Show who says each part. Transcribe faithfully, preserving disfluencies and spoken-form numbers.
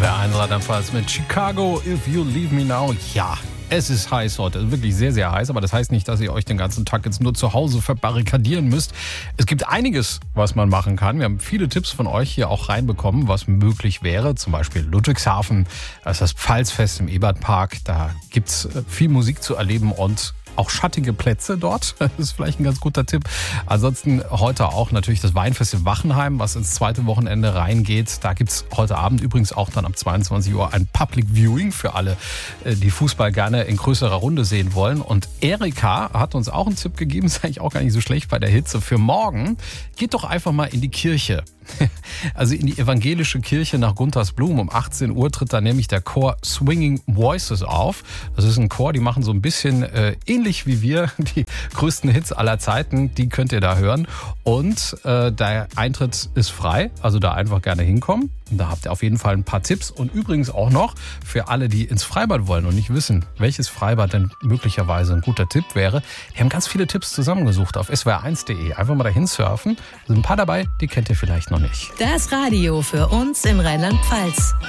Speaker 1: S W R eins Rheinland-Pfalz mit Chicago, If You Leave Me Now. Ja, es ist heiß heute, wirklich sehr, sehr heiß, aber das heißt nicht, dass ihr euch den ganzen Tag jetzt nur zu Hause verbarrikadieren müsst. Es gibt einiges, was man machen kann. Wir haben viele Tipps von euch hier auch reinbekommen, was möglich wäre. Zum Beispiel Ludwigshafen, das ist das Pfalzfest im Ebertpark. Da gibt's viel Musik zu erleben und auch schattige Plätze dort. Das ist vielleicht ein ganz guter Tipp. Ansonsten heute auch natürlich das Weinfest in Wachenheim, was ins zweite Wochenende reingeht. Da gibt's heute Abend übrigens auch dann ab zweiundzwanzig Uhr ein Public Viewing für alle, die Fußball gerne in größerer Runde sehen wollen. Und Erika hat uns auch einen Tipp gegeben, ist eigentlich auch gar nicht so schlecht bei der Hitze. Für morgen, geht doch einfach mal in die Kirche. Also in die evangelische Kirche nach Guntersblum. Um achtzehn Uhr tritt da nämlich der Chor Swinging Voices auf. Das ist ein Chor, die machen so ein bisschen äh, ähnlich wie wir die größten Hits aller Zeiten. Die könnt ihr da hören. Und äh, der Eintritt ist frei, also da einfach gerne hinkommen. Und da habt ihr auf jeden Fall ein paar Tipps. Und übrigens auch noch für alle, die ins Freibad wollen und nicht wissen, welches Freibad denn möglicherweise ein guter Tipp wäre. Wir haben ganz viele Tipps zusammengesucht auf S W R eins punkt de. Einfach mal dahin surfen. Da sind ein paar dabei, die kennt ihr vielleicht noch nicht.
Speaker 2: Das Radio für uns in Rheinland-Pfalz.